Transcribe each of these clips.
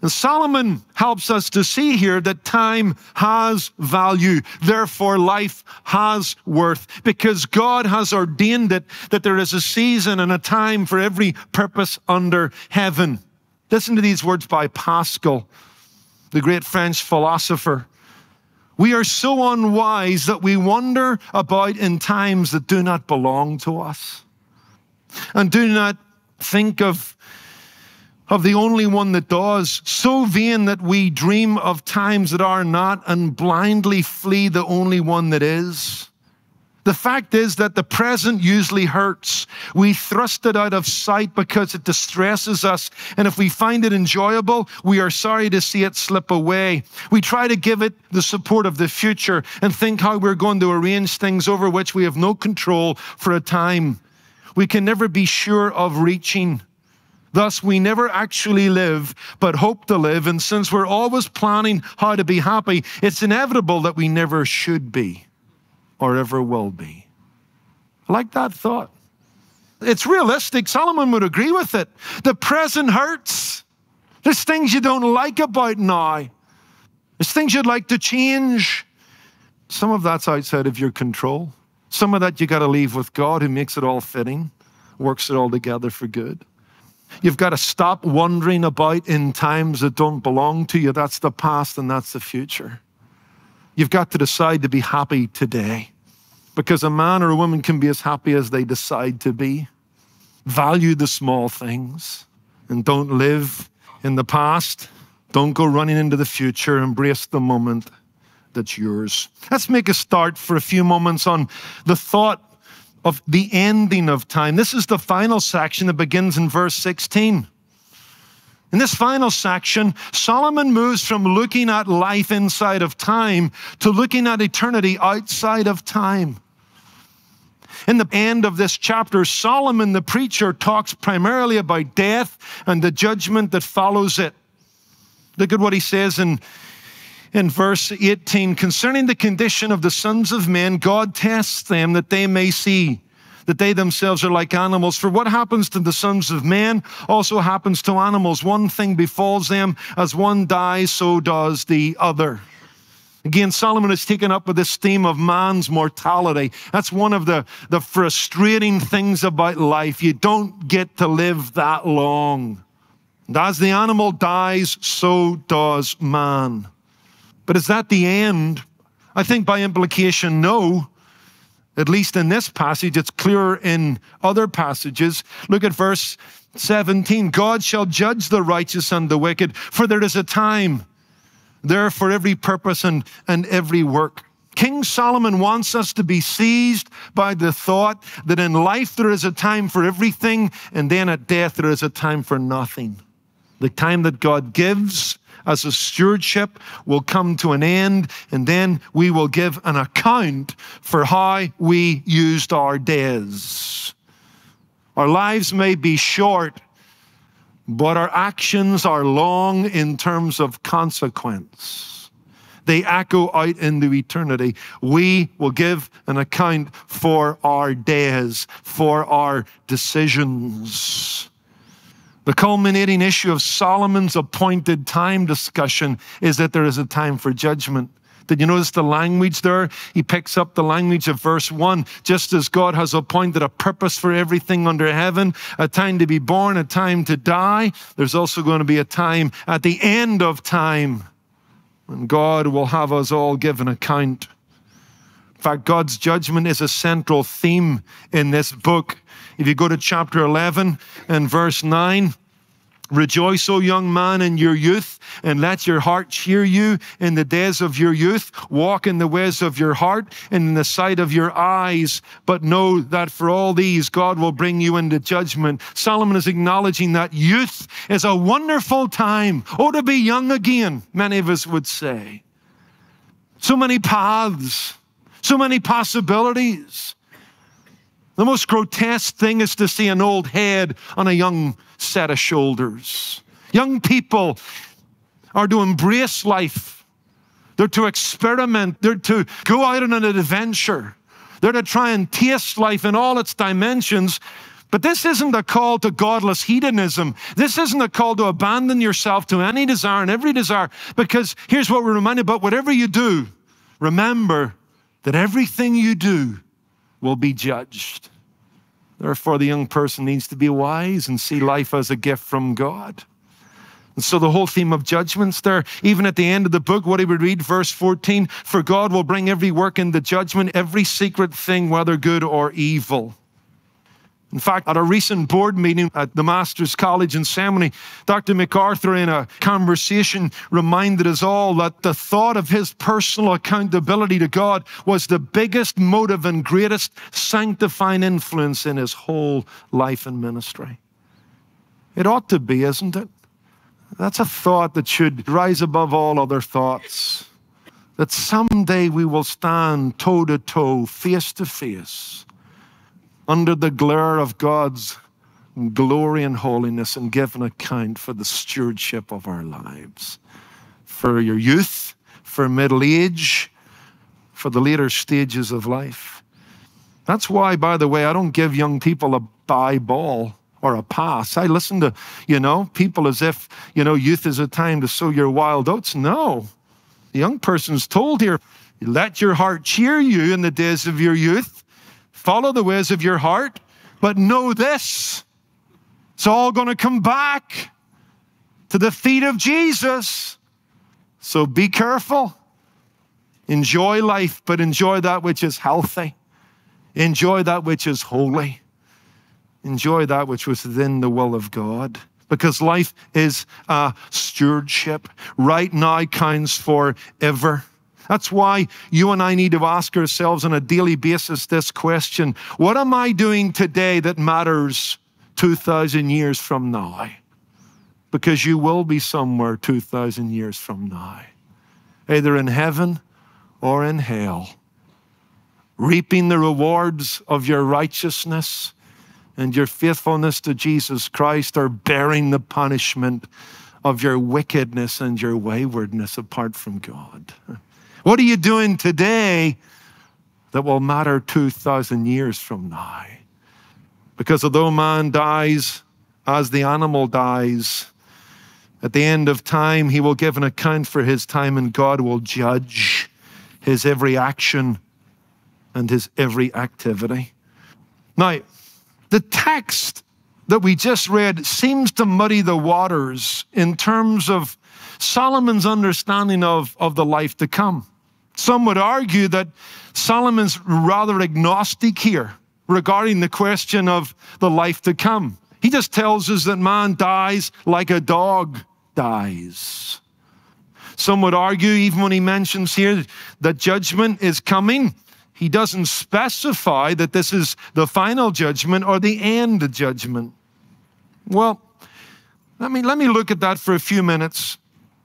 And Solomon helps us to see here that time has value. Therefore, life has worth, because God has ordained it, that there is a season and a time for every purpose under heaven. Listen to these words by Pascal, the great French philosopher. We are so unwise that we wander about in times that do not belong to us, and do not think of the only one that does. So vain that we dream of times that are not, and blindly flee the only one that is. The fact is that the present usually hurts. We thrust it out of sight because it distresses us. And if we find it enjoyable, we are sorry to see it slip away. We try to give it the support of the future and think how we're going to arrange things over which we have no control for a time we can never be sure of reaching. Thus, we never actually live, but hope to live. And since we're always planning how to be happy, it's inevitable that we never should be or ever will be. I like that thought. It's realistic. Solomon would agree with it. The present hurts. There's things you don't like about now. There's things you'd like to change. Some of that's outside of your control. Some of that you got to leave with God, who makes it all fitting, works it all together for good. You've got to stop wondering about in times that don't belong to you. That's the past and that's the future. You've got to decide to be happy today, because a man or a woman can be as happy as they decide to be. Value the small things and don't live in the past. Don't go running into the future. Embrace the moment that's yours. Let's make a start for a few moments on the thought of the ending of time. This is the final section that begins in verse 16. In this final section, Solomon moves from looking at life inside of time to looking at eternity outside of time. In the end of this chapter, Solomon, the preacher, talks primarily about death and the judgment that follows it. Look at what he says in verse 18. Concerning the condition of the sons of men, God tests them that they may see that they themselves are like animals. For what happens to the sons of men also happens to animals. One thing befalls them, as one dies, so does the other. Again, Solomon is taken up with this theme of man's mortality. That's one of the frustrating things about life. You don't get to live that long. And as the animal dies, so does man. But is that the end? I think by implication, no. At least in this passage, it's clearer in other passages. Look at verse 17. God shall judge the righteous and the wicked, for there is a time there for every purpose and every work. King Solomon wants us to be seized by the thought that in life there is a time for everything, and then at death there is a time for nothing. The time that God gives as a stewardship will come to an end, and then we will give an account for how we used our days. Our lives may be short, but our actions are long in terms of consequence. They echo out into eternity. We will give an account for our days, for our decisions. The culminating issue of Solomon's appointed time discussion is that there is a time for judgment. Did you notice the language there? He picks up the language of verse 1. Just as God has appointed a purpose for everything under heaven, a time to be born, a time to die, there's also going to be a time at the end of time when God will have us all give an account. In fact, God's judgment is a central theme in this book. If you go to chapter 11 and verse 9, rejoice, O young man, in your youth, and let your heart cheer you in the days of your youth. Walk in the ways of your heart and in the sight of your eyes. But know that for all these, God will bring you into judgment. Solomon is acknowledging that youth is a wonderful time. Oh, to be young again, many of us would say. So many paths, so many possibilities. The most grotesque thing is to see an old head on a young set of shoulders. Young people are to embrace life. They're to experiment. They're to go out on an adventure. They're to try and taste life in all its dimensions. But this isn't a call to godless hedonism. This isn't a call to abandon yourself to any desire and every desire, because here's what we're reminded about. Whatever you do, remember that everything you do will be judged. Therefore, the young person needs to be wise and see life as a gift from God. And so the whole theme of judgments there, even at the end of the book, what he would read, verse 14, for God will bring every work into judgment, every secret thing, whether good or evil. In fact, at a recent board meeting at the Master's College in Seminary, Dr. MacArthur, in a conversation, reminded us all that the thought of his personal accountability to God was the biggest motive and greatest sanctifying influence in his whole life and ministry. It ought to be, isn't it? That's a thought that should rise above all other thoughts. That someday we will stand toe to toe, face to face, under the glare of God's glory and holiness, and give an account for the stewardship of our lives. For your youth, for middle age, for the later stages of life. That's why, by the way, I don't give young people a bye ball or a pass. I listen to, people as if, youth is a time to sow your wild oats. No. The young person's told here, let your heart cheer you in the days of your youth. Follow the ways of your heart, but know this. It's all going to come back to the feet of Jesus. So be careful. Enjoy life, but enjoy that which is healthy. Enjoy that which is holy. Enjoy that which was within the will of God. Because life is a stewardship. Right now counts forever. That's why you and I need to ask ourselves on a daily basis this question: what am I doing today that matters 2,000 years from now? Because you will be somewhere 2,000 years from now, either in heaven or in hell, reaping the rewards of your righteousness and your faithfulness to Jesus Christ, or bearing the punishment of your wickedness and your waywardness apart from God. What are you doing today that will matter 2,000 years from now? Because although man dies as the animal dies, at the end of time, he will give an account for his time, and God will judge his every action and his every activity. Now, the text that we just read seems to muddy the waters in terms of Solomon's understanding of the life to come. Some would argue that Solomon's rather agnostic here regarding the question of the life to come. He just tells us that man dies like a dog dies. Some would argue, even when he mentions here that judgment is coming, he doesn't specify that this is the final judgment or the end judgment. Well, let me look at that for a few minutes.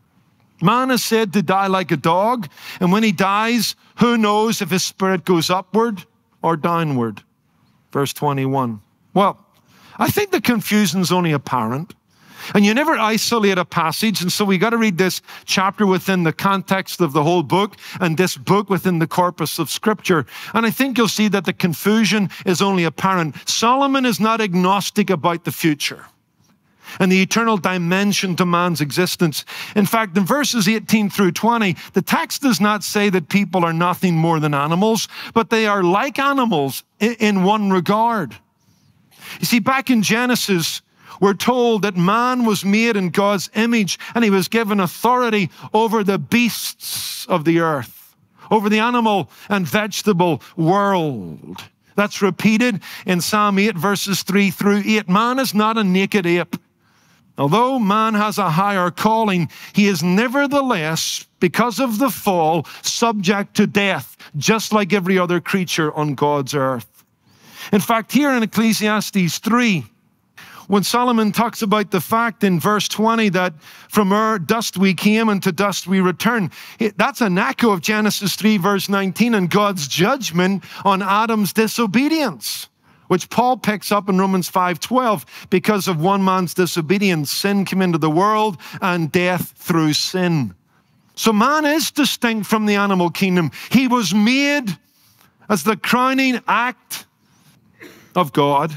Man is said to die like a dog, and when he dies, who knows if his spirit goes upward or downward? Verse 21. Well, I think the confusion's only apparent. And you never isolate a passage, and so we got to read this chapter within the context of the whole book, and this book within the corpus of Scripture. And I think you'll see that the confusion is only apparent. Solomon is not agnostic about the future and the eternal dimension to man's existence. In fact, in verses 18 through 20, the text does not say that people are nothing more than animals, but they are like animals in one regard. You see, back in Genesis, we're told that man was made in God's image, and he was given authority over the beasts of the earth, over the animal and vegetable world. That's repeated in Psalm 8, verses 3 through 8. Man is not a naked ape. Although man has a higher calling, he is nevertheless, because of the fall, subject to death, just like every other creature on God's earth. In fact, here in Ecclesiastes 3, when Solomon talks about the fact in verse 20 that from dust we came and to dust we return, that's an echo of Genesis 3 verse 19 and God's judgment on Adam's disobedience, which Paul picks up in Romans 5:12. Because of one man's disobedience, sin came into the world, and death through sin. So man is distinct from the animal kingdom. He was made as the crowning act of God.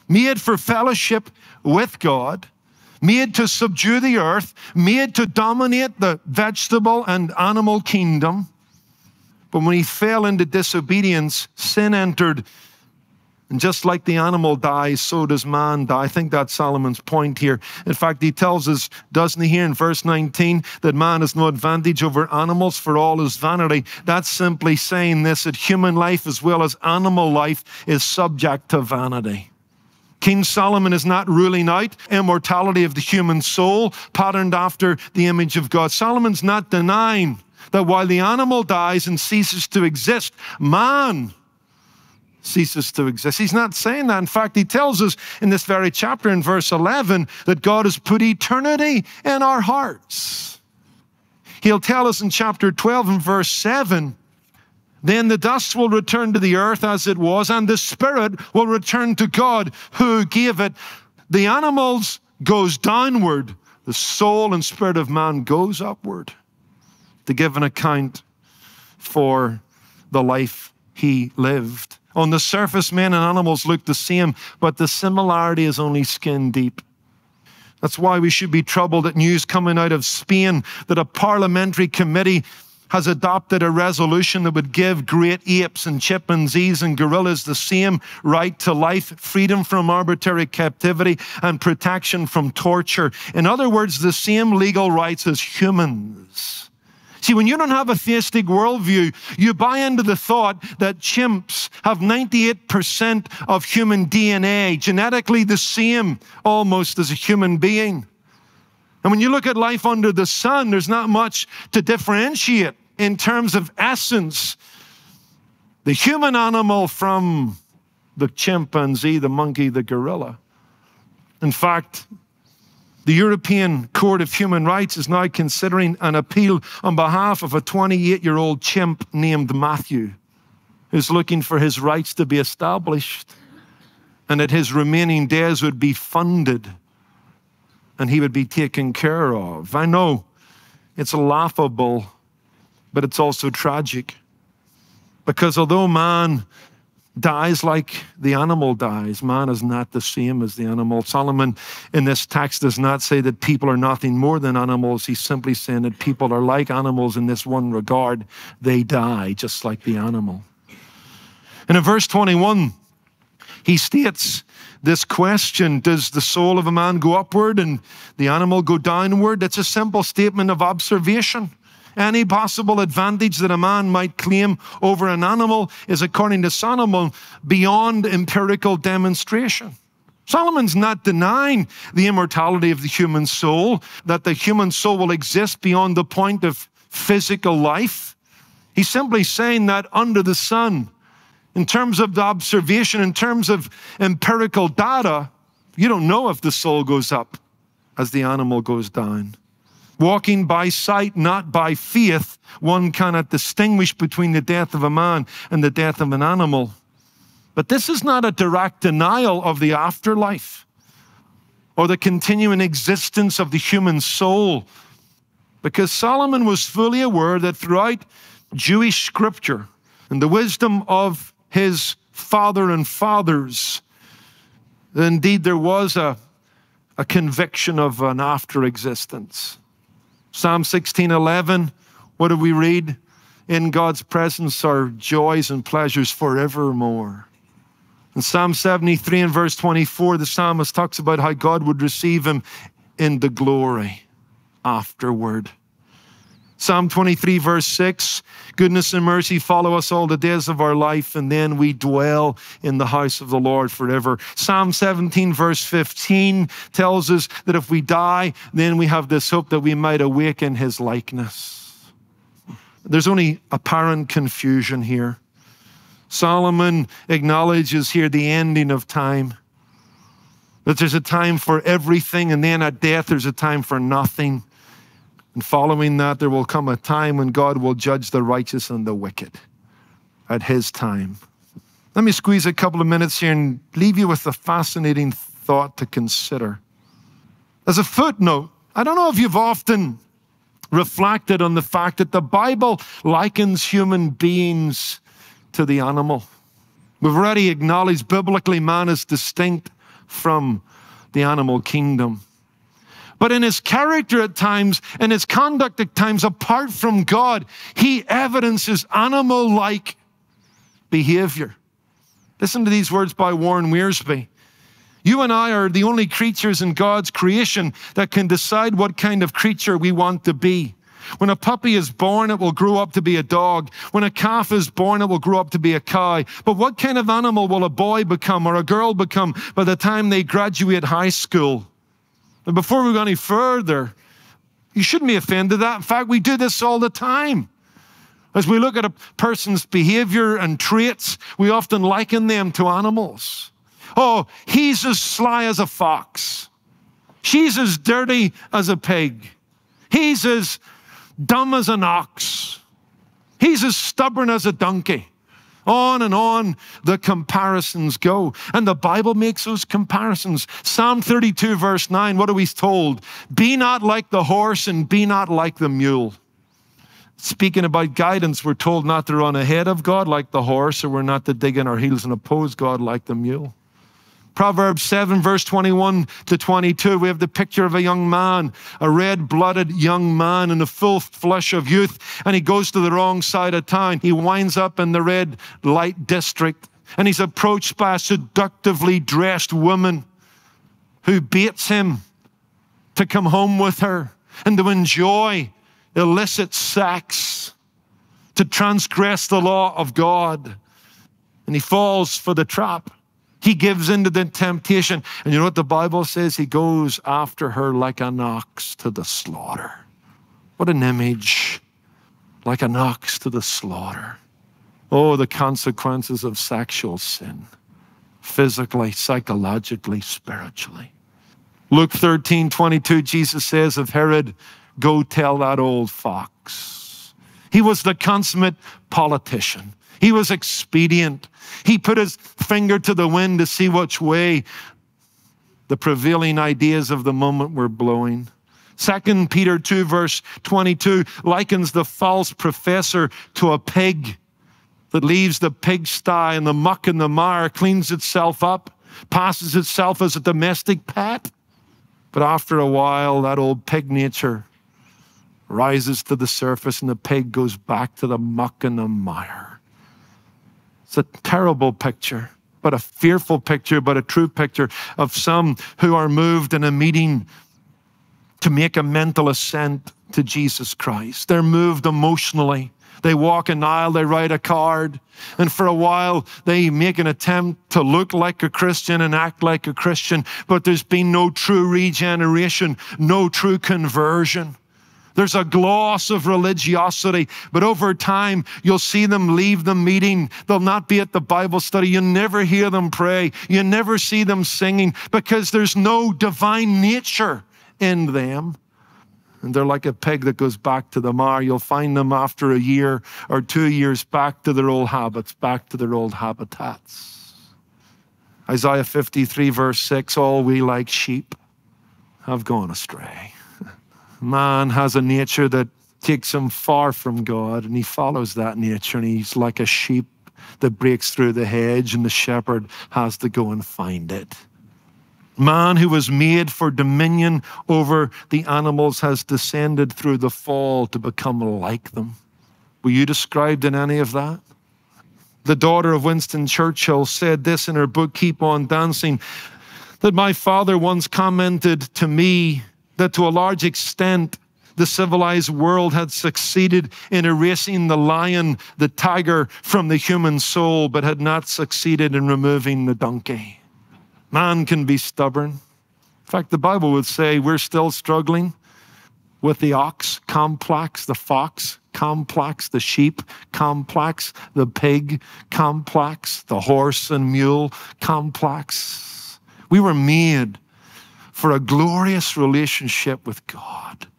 made for fellowship with God, made to subdue the earth, made to dominate the vegetable and animal kingdom. But when he fell into disobedience, sin entered. And just like the animal dies, so does man die. I think that's Solomon's point here. In fact, he tells us, doesn't he, here in verse 19, that man has no advantage over animals, for all is vanity. That's simply saying this, that human life as well as animal life is subject to vanity. King Solomon is not ruling out immortality of the human soul, patterned after the image of God. Solomon's not denying that while the animal dies and ceases to exist, man ceases to exist. He's not saying that. In fact, he tells us in this very chapter in verse 11 that God has put eternity in our hearts. He'll tell us in chapter 12 and verse 7, then the dust will return to the earth as it was, and the spirit will return to God who gave it. The animals goes downward. The soul and spirit of man goes upward to give an account for the life he lived. On the surface, men and animals look the same, but the similarity is only skin deep. That's why we should be troubled at news coming out of Spain that a parliamentary committee has adopted a resolution that would give great apes and chimpanzees and gorillas the same right to life, freedom from arbitrary captivity, and protection from torture. In other words, the same legal rights as humans. See, when you don't have a theistic worldview, you buy into the thought that chimps have 98% of human DNA, genetically the same almost as a human being. And when you look at life under the sun, there's not much to differentiate in terms of essence. The human animal from the chimpanzee, the monkey, the gorilla. In fact, the European Court of Human Rights is now considering an appeal on behalf of a 28-year-old chimp named Matthew, who's looking for his rights to be established and that his remaining days would be funded and he would be taken care of. I know it's laughable, but it's also tragic. Because although man dies like the animal dies, man is not the same as the animal. Solomon in this text does not say that people are nothing more than animals. He's simply saying that people are like animals in this one regard. They die just like the animal. And in verse 21, he states this question, does the soul of a man go upward and the animal go downward? It's a simple statement of observation. Any possible advantage that a man might claim over an animal is, according to Solomon, beyond empirical demonstration. Solomon's not denying the immortality of the human soul, that the human soul will exist beyond the point of physical life. He's simply saying that under the sun, in terms of the observation, in terms of empirical data, you don't know if the soul goes up as the animal goes down. Walking by sight, not by faith, one cannot distinguish between the death of a man and the death of an animal. But this is not a direct denial of the afterlife or the continuing existence of the human soul, because Solomon was fully aware that throughout Jewish scripture and the wisdom of his father and fathers, indeed there was a conviction of an after existence. Psalm 16:11, what do we read? In God's presence are joys and pleasures forevermore. In Psalm 73 and verse 24, the psalmist talks about how God would receive him in the glory afterward. Psalm 23 verse 6, goodness and mercy follow us all the days of our life, and then we dwell in the house of the Lord forever. Psalm 17 verse 15 tells us that if we die, then we have this hope that we might awake in his likeness. There's only apparent confusion here. Solomon acknowledges here the ending of time, that there's a time for everything, and then at death there's a time for nothing. And following that, there will come a time when God will judge the righteous and the wicked at his time. Let me squeeze a couple of minutes here and leave you with a fascinating thought to consider. As a footnote, I don't know if you've often reflected on the fact that the Bible likens human beings to the animal. We've already acknowledged biblically man is distinct from the animal kingdom. But in his character at times, and his conduct at times, apart from God, he evidences animal-like behavior. Listen to these words by Warren Wiersbe. You and I are the only creatures in God's creation that can decide what kind of creature we want to be. When a puppy is born, it will grow up to be a dog. When a calf is born, it will grow up to be a cow. But what kind of animal will a boy become or a girl become by the time they graduate high school? And before we go any further, you shouldn't be offended at that. In fact, we do this all the time. As we look at a person's behavior and traits, we often liken them to animals. Oh, he's as sly as a fox. She's as dirty as a pig. He's as dumb as an ox. He's as stubborn as a donkey. On and on the comparisons go. And the Bible makes those comparisons. Psalm 32 verse 9, what are we told? Be not like the horse and be not like the mule. Speaking about guidance, we're told not to run ahead of God like the horse, or we're not to dig in our heels and oppose God like the mule. Proverbs 7 verse 21 to 22, we have the picture of a young man, a red-blooded young man in the full flush of youth, and he goes to the wrong side of town. He winds up in the red light district, and he's approached by a seductively dressed woman who baits him to come home with her and to enjoy illicit sex, to transgress the law of God. And he falls for the trap. He gives into the temptation. And you know what the Bible says? He goes after her like an ox to the slaughter. What an image. Like an ox to the slaughter. Oh, the consequences of sexual sin. Physically, psychologically, spiritually. Luke 13:22, Jesus says of Herod, go tell that old fox. He was the consummate politician. He was expedient. He put his finger to the wind to see which way the prevailing ideas of the moment were blowing. 2 Peter 2 verse 22 likens the false professor to a pig that leaves the pigsty and the muck and the mire, cleans itself up, passes itself as a domestic pet. But after a while, that old pig nature rises to the surface and the pig goes back to the muck and the mire. It's a terrible picture, but a fearful picture, but a true picture of some who are moved in a meeting to make a mental assent to Jesus Christ. They're moved emotionally. They walk an aisle, they write a card, and for a while they make an attempt to look like a Christian and act like a Christian, but there's been no true regeneration, no true conversion. There's a gloss of religiosity, but over time, you'll see them leave the meeting. They'll not be at the Bible study. You never hear them pray. You never see them singing because there's no divine nature in them. And they're like a pig that goes back to the mire. You'll find them after a year or 2 years back to their old habits, back to their old habitats. Isaiah 53 verse 6, all we like sheep have gone astray. Man has a nature that takes him far from God, and he follows that nature, and he's like a sheep that breaks through the hedge, and the shepherd has to go and find it. Man who was made for dominion over the animals has descended through the fall to become like them. Were you described in any of that? The daughter of Winston Churchill said this in her book, Keep On Dancing, that my father once commented to me that to a large extent, the civilized world had succeeded in erasing the lion, the tiger from the human soul, but had not succeeded in removing the donkey. Man can be stubborn. In fact, the Bible would say we're still struggling with the ox complex, the fox complex, the sheep complex, the pig complex, the horse and mule complex. We were made for a glorious relationship with God.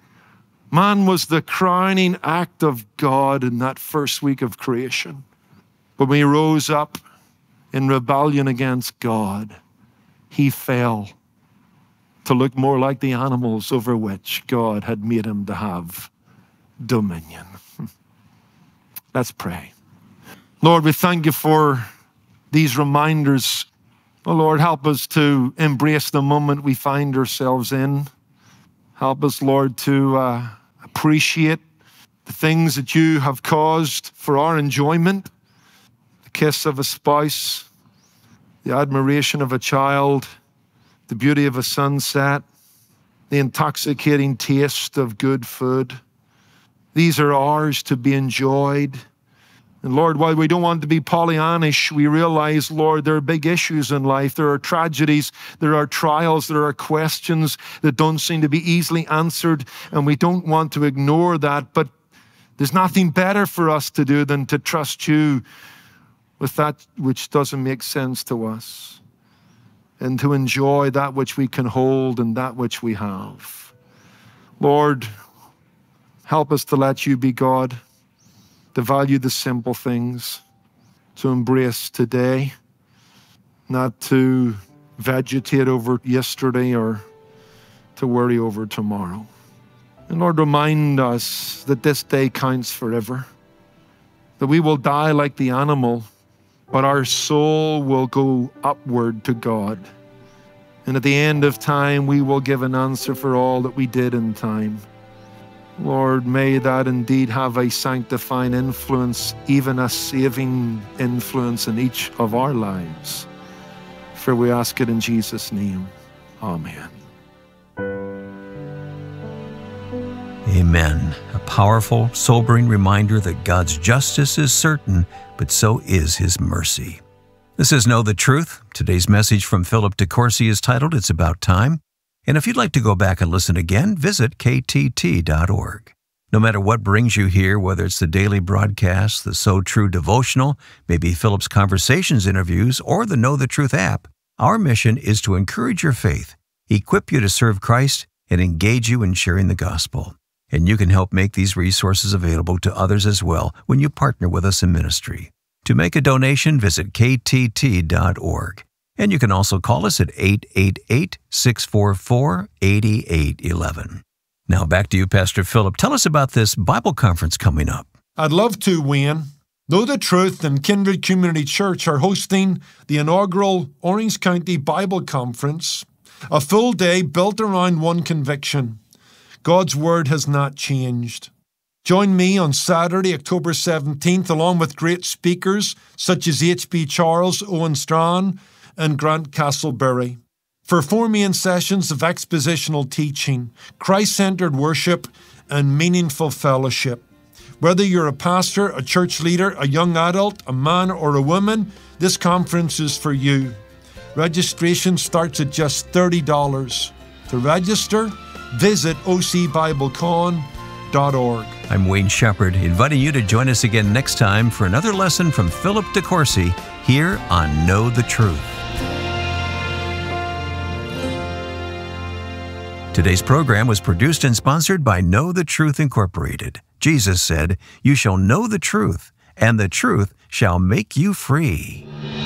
Man was the crowning act of God in that first week of creation. When he rose up in rebellion against God, he fell to look more like the animals over which God had made him to have dominion. Let's pray. Lord, we thank you for these reminders Oh Lord, help us to embrace the moment we find ourselves in. Help us, Lord, to appreciate the things that you have caused for our enjoyment. The kiss of a spouse, the admiration of a child, the beauty of a sunset, the intoxicating taste of good food. These are ours to be enjoyed. And Lord, while we don't want to be Pollyannish, we realize, Lord, there are big issues in life. There are tragedies, there are trials, there are questions that don't seem to be easily answered, and we don't want to ignore that. But there's nothing better for us to do than to trust you with that which doesn't make sense to us, and to enjoy that which we can hold and that which we have. Lord, help us to let you be God, to value the simple things, to embrace today, not to vegetate over yesterday or to worry over tomorrow. And Lord, remind us that this day counts forever, that we will die like the animal, but our soul will go upward to God. And at the end of time, we will give an answer for all that we did in time. Lord, may that indeed have a sanctifying influence, even a saving influence in each of our lives. For we ask it in Jesus' name. Amen. Amen. A powerful, sobering reminder that God's justice is certain, but so is His mercy. This is Know the Truth. Today's message from Philip DeCourcy is titled, It's About Time. And if you'd like to go back and listen again, visit ktt.org. No matter what brings you here, whether it's the daily broadcast, the So True devotional, maybe Philip's Conversations interviews, or the Know the Truth app, our mission is to encourage your faith, equip you to serve Christ, and engage you in sharing the gospel. And you can help make these resources available to others as well when you partner with us in ministry. To make a donation, visit ktt.org. And you can also call us at 888-644-8811. Now back to you, Pastor Philip. Tell us about this Bible conference coming up. I'd love to, Wayne. Know the Truth and Kindred Community Church are hosting the inaugural Orange County Bible Conference, a full day built around one conviction: God's Word has not changed. Join me on Saturday, October 17th, along with great speakers such as H.B. Charles, Owen Strachan, and Grant Castleberry, for 4 main sessions of expositional teaching, Christ-centered worship, and meaningful fellowship. Whether you're a pastor, a church leader, a young adult, a man or a woman, this conference is for you. Registration starts at just $30. To register, visit ocbiblecon.org. I'm Wayne Shepherd, inviting you to join us again next time for another lesson from Philip DeCourcy here on Know the Truth. Today's program was produced and sponsored by Know the Truth Incorporated. Jesus said, "You shall know the truth, and the truth shall make you free."